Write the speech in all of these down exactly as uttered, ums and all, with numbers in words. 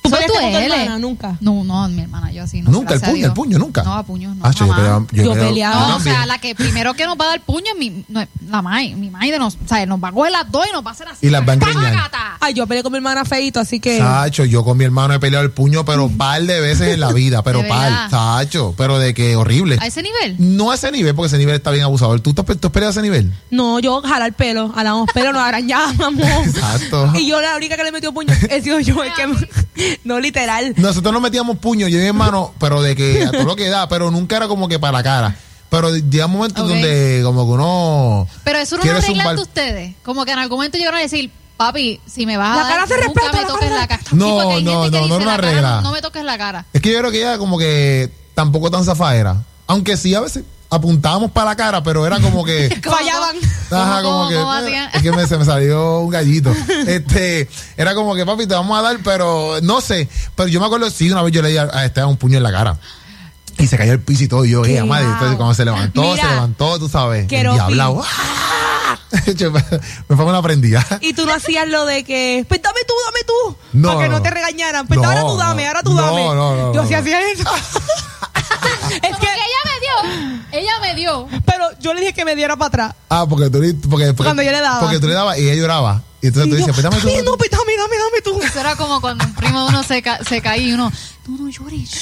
¿Tú peleaste con tu duele? hermana? Nunca. No, no, mi hermana, yo así no. Nunca, el puño, el puño, nunca. No, a puños no. Ah, yo, jamás. yo, Yo creo- peleaba. No, o sea, también. la que primero que nos va a dar puño es mi, no, la May, mi May de nos, o sea, nos va a coger las dos y nos va a hacer así. Y las va a engreñar. ¡Tágata! Ay, yo peleé con mi hermana feito, así que... Sacho, yo con mi hermano he peleado el puño, pero par de veces en la vida, pero ¿De par, verdad? Sacho, pero de que horrible. ¿A ese nivel? No a ese nivel, porque ese nivel está bien abusador. ¿Tú, tú, tú has peleado a ese nivel? No, yo jalar pelo, jalamos pelo, nos arañábamos. Exacto. Y yo la única que le metió puño he sido yo, es que no literal. Nosotros nos metíamos puño, yo y mi hermano, pero de que a todo lo que da, pero nunca era como que para la cara. Pero llega un momento Ok. donde como que uno... Pero eso no lo quiere arreglan zumbar- de ustedes. Como que en algún momento llegaron a decir, papi, si me vas a La dar, cara se nunca respeta, me la toques cara. la cara. No, Sí, porque hay no, gente que no, no dice, lo la cara, arregla. no, no me toques la cara. Es que yo creo que ella como que tampoco tan zafadera. Aunque sí a veces apuntábamos para la cara, pero era como que... ¿Cómo, Fallaban. Ajá, ¿Cómo, como cómo, que cómo hacían? es que me, se me salió un gallito. Este, era como que papi te vamos a dar, pero no sé. Pero yo me acuerdo, sí, una vez yo le di a, a Esteban un puño en la cara. Y se cayó el piso y todo. Y yo, Qué ella madre, wow. entonces cuando se levantó, Mira, se levantó, tú sabes. que El Rofi. diablao. ¡Ah! Yo me me fue una prendida. Y tú no hacías lo de que, pues dame tú, dame tú. No, para que no no. te regañaran. Pues No, ahora tú dame, no. ahora tú No, dame. no, no, yo no, sí no. hacía eso. es Porque que, ella me dio, ella me dio. pero yo le dije que me diera para atrás. Ah, porque tú, le- porque, porque, Cuando yo le daba. Porque tú le dabas y ella lloraba. Y entonces Y tú yo, dices, pues dame tú. "Ay, no, pues dame, dame, dame tú. Eso era como cuando un primo de uno se, ca se caía y uno, no, no llores.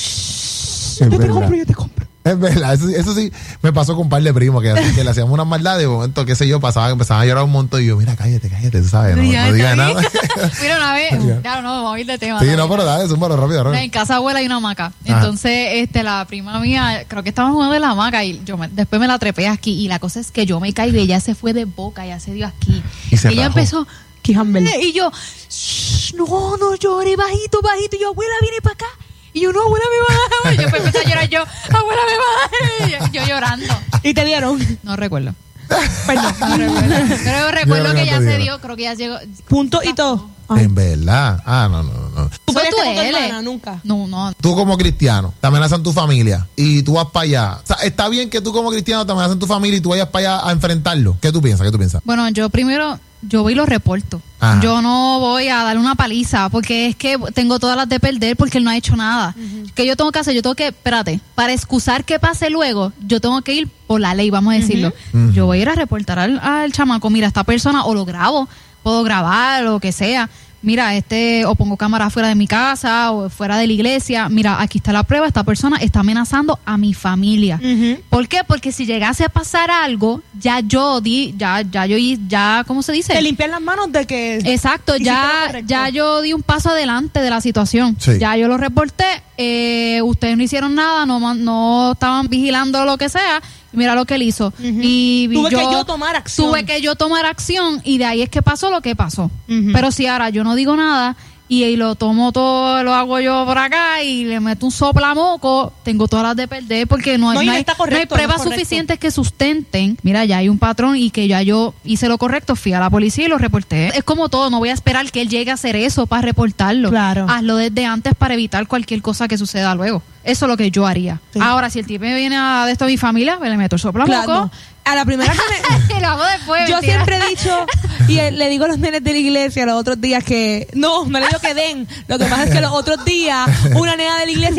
Es Yo te verdad. compro, yo te compro. Es verdad, eso, eso sí me pasó con un par de primos que, que le hacíamos unas maldades. De momento, qué sé yo, pasaba, empezaban a llorar un montón. Y yo, mira, cállate, cállate, tú sabes, no, Ya, no digas está nada. bien. Mira, una vez, Ya. claro, no, vamos a ir de tema. Sí, dale. no, pero dale, es un paro rápido, rápido. En casa abuela hay una hamaca. Ajá. Entonces, este, la prima mía, creo que estábamos jugando en la hamaca y yo me- después me la trepé aquí. Y la cosa es que yo me caigo y ella se fue de boca, ya se dio aquí. Y se ella rajó. empezó, Qué humble. y yo, "Shh, no, no llore, bajito, bajito. Y yo, abuela, viene para acá. Y yo, no, abuela, me va a dar. Y yo pues, empecé a llorar, yo, abuela, me va a dar. Y yo, yo llorando. Y te dieron. No recuerdo. Perdón. No recuerdo. Pero recuerdo creo que que no ya te se dieron. dio, creo que ya llegó. Punto y todo. Ay. En verdad. Ah, no, no, no. ¿Tú Eso peleaste con tu duele. hermana? Nunca. No, no. Tú como cristiano, te amenazan tu familia y tú vas para allá. O sea, está bien que tú como cristiano te amenazan tu familia y tú vayas para allá a enfrentarlo. ¿Qué tú piensas? ¿Qué tú piensas? Bueno, yo primero, yo voy y lo reporto. Ajá. Yo no voy a darle una paliza porque es que tengo todas las de perder porque él no ha hecho nada. ¿Qué yo tengo que hacer? Yo tengo que, espérate, para excusar que pase luego, yo tengo que ir por la ley, vamos a decirlo. Ujú. Yo voy a ir a reportar al, al chamaco, mira, esta persona, o lo grabo, puedo grabar, o lo que sea. Mira, este, o pongo cámara fuera de mi casa o fuera de la iglesia. Mira, aquí está la prueba, esta persona está amenazando a mi familia. Ujú. ¿Por qué? Porque si llegase a pasar algo, ya yo di, ya, ya yo, ya, ¿cómo se dice? Te limpian las manos de que... Exacto, hiciste lo ya, correcto. ya yo di un paso adelante de la situación. Sí. Ya yo lo reporté, eh, ustedes no hicieron nada, no, man- no estaban vigilando lo que sea. Y mira lo que él hizo. Y Tuve que yo tomar acción. Tuve que yo tomar acción y de ahí es que pasó lo que pasó. Ujú. Pero si ahora yo no digo nada y, y lo tomo todo, lo hago yo por acá y le meto un soplamoco, tengo todas las de perder porque no, hay- No, y no no hay, está no hay correcto, pruebas no es correcto. suficientes que sustenten. Mira, ya hay un patrón y que ya yo hice lo correcto, fui a la policía y lo reporté. Es como todo, no voy a esperar que él llegue a hacer eso para reportarlo. Claro. Hazlo desde antes para evitar cualquier cosa que suceda luego. Eso es lo que yo haría. Sí. Ahora, si el tipo me viene a de esto a mi familia, pues le meto el soplamoco. Claro, no. A la primera que me... Y lo hago después. Yo mentira. siempre he dicho, y eh, le digo a los nenes de la iglesia los otros días que, no, no le digo que den, lo que pasa es que los otros días una nena de la iglesia